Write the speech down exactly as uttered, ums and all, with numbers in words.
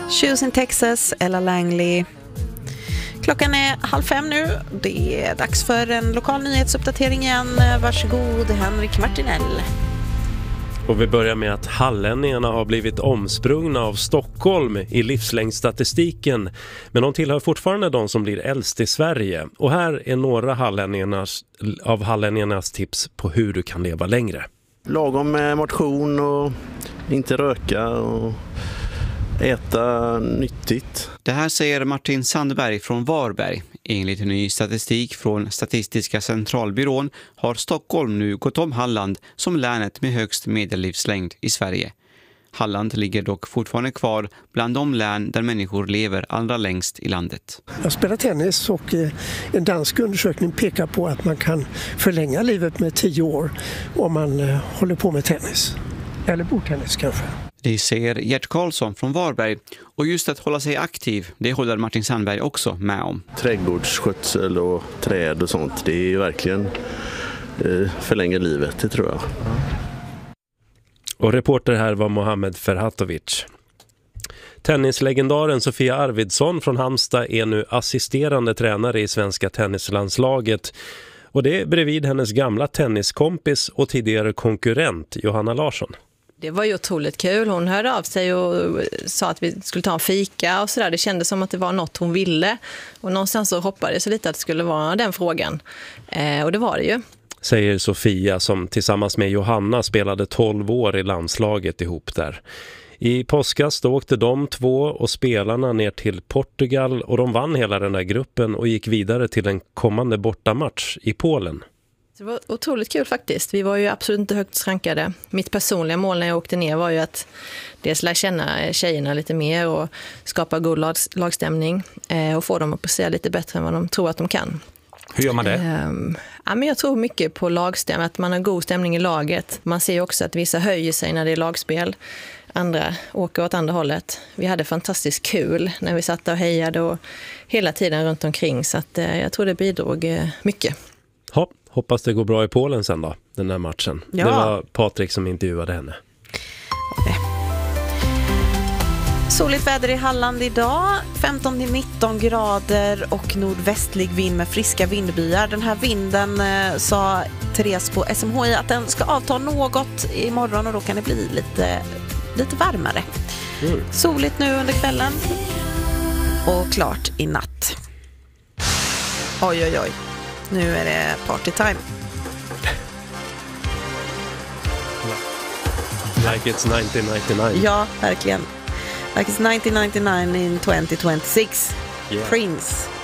Choosing Texas, Ella Langley. Klockan är halv fem nu. Det är dags för en lokal nyhetsuppdatering igen. Varsågod, Henrik Martinell. Och vi börjar med att hallänningarna har blivit omsprungna av Stockholm i livslängdsstatistiken. Men de tillhör fortfarande de som blir äldst i Sverige. Och här är några hallänningarnas, av hallänningarnas tips på hur du kan leva längre. Lagom med motion och inte röka och äta nyttigt. Det här säger Martin Sandberg från Varberg. Enligt en ny statistik från Statistiska centralbyrån har Stockholm nu gått om Halland som länet med högst medellivslängd i Sverige. Halland ligger dock fortfarande kvar bland de län där människor lever allra längst i landet. Jag spelar tennis och en dansk undersökning pekar på att man kan förlänga livet med tio år om man håller på med tennis. Eller bordtennis kanske. Det säger Gert Karlsson från Varberg. Och just att hålla sig aktiv, det håller Martin Sandberg också med om. Trädgårdsskötsel och träd och sånt, det är ju verkligen eh, förlänger livet, det tror jag. Och reporter här var Mohamed Ferhatovic. Tennislegendaren Sofia Arvidsson från Halmstad är nu assisterande tränare i svenska tennislandslaget. Och det är bredvid hennes gamla tenniskompis och tidigare konkurrent Johanna Larsson. Det var ju otroligt kul. Hon hörde av sig och sa att vi skulle ta en fika och sådär. Det kändes som att det var något hon ville. Och någonstans så hoppades jag lite att det skulle vara den frågan. Eh, och det var det ju. Säger Sofia som tillsammans med Johanna spelade tolv år i landslaget ihop där. I påskas då åkte de två och spelarna ner till Portugal och de vann hela den där gruppen och gick vidare till en kommande bortamatch i Polen. Det var otroligt kul faktiskt. Vi var ju absolut inte högt rankade. Mitt personliga mål när jag åkte ner var ju att dels lära känna tjejerna lite mer och skapa god lag, lagstämning eh, och få dem att prestera lite bättre än vad de tror att de kan. Hur gör man det? Eh, ja, men jag tror mycket på lagstämning, att man har god stämning i laget. Man ser också att vissa höjer sig när det är lagspel. Andra åker åt andra hållet. Vi hade fantastiskt kul när vi satt och hejade och hela tiden runt omkring. Så att, eh, jag tror det bidrog eh, mycket. Ja, hoppas det går bra i Polen sen då, den här matchen. Ja. Det var Patrik som intervjuade henne. Soligt väder i Halland idag, femton till nitton grader och nordvästlig vind med friska vindbyar. Den här vinden eh, sa Therese på S M H I att den ska avta något imorgon och då kan det bli lite, lite varmare. Mm. Soligt nu under kvällen och klart i natt. Oj, oj, oj. Nu är det party time. Like it's nineteen ninety-nine. Ja, verkligen. Like it's nineteen ninety-nine in twenty twenty-six. Yeah. Prince.